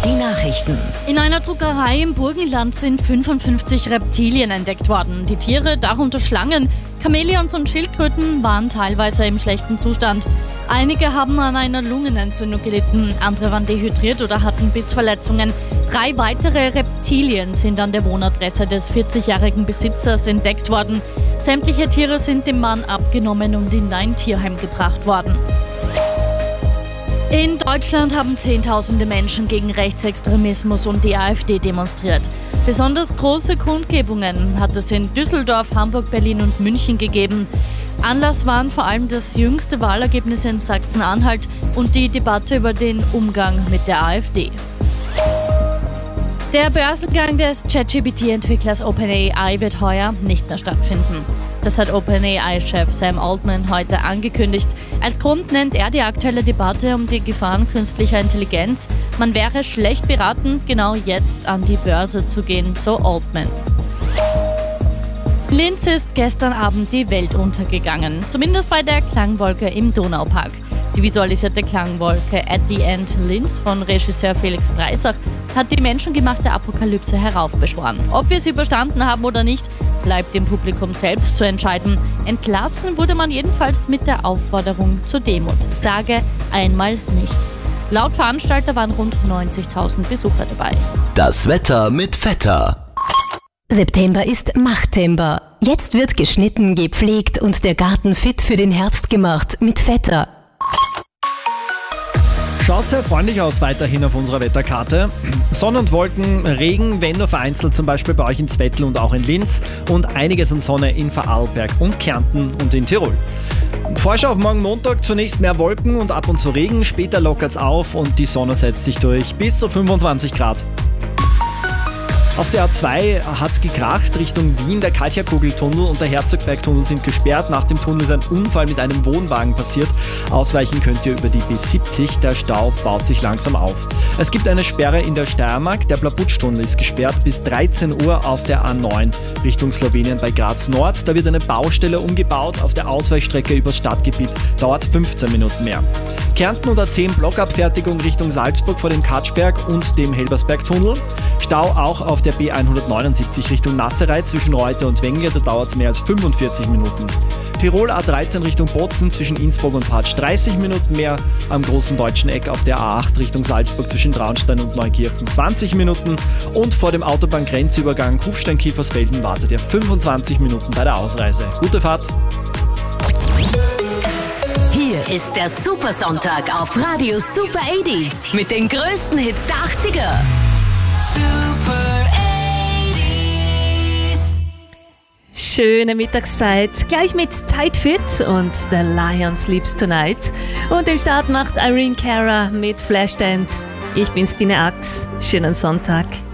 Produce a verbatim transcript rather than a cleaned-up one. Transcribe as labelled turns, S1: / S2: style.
S1: Die Nachrichten.
S2: In einer Druckerei im Burgenland sind fünfundfünfzig Reptilien entdeckt worden. Die Tiere, darunter Schlangen, Chamäleons und Schildkröten, waren teilweise im schlechten Zustand. Einige haben an einer Lungenentzündung gelitten, andere waren dehydriert oder hatten Bissverletzungen. Drei weitere Reptilien sind an der Wohnadresse des vierzigjährigen Besitzers entdeckt worden. Sämtliche Tiere sind dem Mann abgenommen und in ein Tierheim gebracht worden. In Deutschland haben Zehntausende Menschen gegen Rechtsextremismus und die AfD demonstriert. Besonders große Kundgebungen hat es in Düsseldorf, Hamburg, Berlin und München gegeben. Anlass waren vor allem das jüngste Wahlergebnis in Sachsen-Anhalt und die Debatte über den Umgang mit der AfD. Der Börsengang des ChatGPT-Entwicklers OpenAI wird heuer nicht mehr stattfinden. Das hat OpenAI-Chef Sam Altman heute angekündigt. Als Grund nennt er die aktuelle Debatte um die Gefahren künstlicher Intelligenz. Man wäre schlecht beraten, genau jetzt an die Börse zu gehen, so Altman. Linz ist gestern Abend die Welt untergegangen, zumindest bei der Klangwolke im Donaupark. Die visualisierte Klangwolke At the End Linz von Regisseur Felix Breisach hat die menschengemachte Apokalypse heraufbeschworen. Ob wir sie überstanden haben oder nicht, bleibt dem Publikum selbst zu entscheiden. Entlassen wurde man jedenfalls mit der Aufforderung zur Demut. Sage einmal nichts. Laut Veranstalter waren rund neunzigtausend Besucher dabei.
S1: Das Wetter mit Vetter.
S3: September ist Machttember. Jetzt wird geschnitten, gepflegt und der Garten fit für den Herbst gemacht mit Vetter.
S4: Schaut sehr freundlich aus weiterhin auf unserer Wetterkarte. Sonne und Wolken, Regen, wenn nur vereinzelt, zum Beispiel bei euch in Zwettl und auch in Linz und einiges an Sonne in Vorarlberg und Kärnten und in Tirol. Vorschau auf morgen Montag, zunächst mehr Wolken und ab und zu Regen, später lockert's auf und die Sonne setzt sich durch bis zu fünfundzwanzig Grad. Auf der A zwei hat es gekracht Richtung Wien. Der Kaltjakugeltunnel und der Herzogbergtunnel sind gesperrt. Nach dem Tunnel ist ein Unfall mit einem Wohnwagen passiert. Ausweichen könnt ihr über die B siebzig. Der Stau baut sich langsam auf. Es gibt eine Sperre in der Steiermark. Der Blabutsch-Tunnel ist gesperrt bis dreizehn Uhr auf der A neun Richtung Slowenien bei Graz Nord. Da wird eine Baustelle umgebaut. Auf der Ausweichstrecke übers Stadtgebiet dauert es fünfzehn Minuten mehr. Kärnten und A zehn Blockabfertigung Richtung Salzburg vor dem Katschberg und dem Helbersbergtunnel. Stau auch auf der B hundertneunundsiebzig Richtung Nasserei zwischen Reute und Wengle, da dauert es mehr als fünfundvierzig Minuten. Tirol A dreizehn Richtung Bozen zwischen Innsbruck und Patsch dreißig Minuten mehr. Am großen deutschen Eck auf der A acht Richtung Salzburg zwischen Traunstein und Neukirchen zwanzig Minuten. Und vor dem Autobahngrenzübergang Kufstein-Kiefersfelden wartet ihr fünfundzwanzig Minuten bei der Ausreise. Gute Fahrt!
S1: Hier ist der Supersonntag auf Radio Super achtziger mit den größten Hits der achtziger. Super achtziger.
S5: Schöne Mittagszeit, gleich mit Tight Fit und The Lion Sleeps Tonight. Und den Start macht Irene Cara mit Flashdance. Ich bin Stine Ax. Schönen Sonntag.